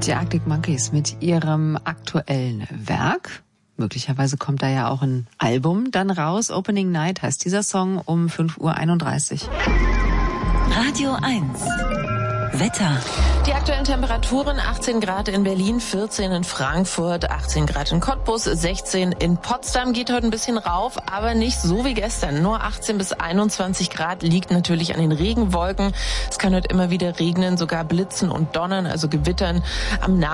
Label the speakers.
Speaker 1: Die Arctic Monkeys mit ihrem aktuellen Werk. Möglicherweise kommt da ja auch ein Album dann raus. Opening Night heißt dieser Song um 5:31 Uhr.
Speaker 2: Radio 1. Wetter.
Speaker 3: Die aktuellen Temperaturen: 18 Grad in Berlin, 14 in Frankfurt, 18 Grad in Cottbus, 16 in Potsdam. Geht heute ein bisschen rauf, aber nicht so wie gestern. Nur 18 bis 21 Grad, liegt natürlich an den Regenwolken. Es kann heute immer wieder regnen, sogar blitzen und donnern, also gewittern. Am